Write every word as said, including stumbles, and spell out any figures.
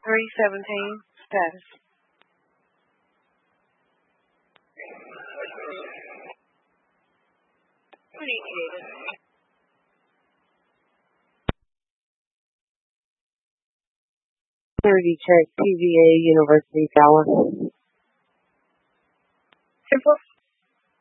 three seventeen. Status. thirty check T V A University Tower. Simple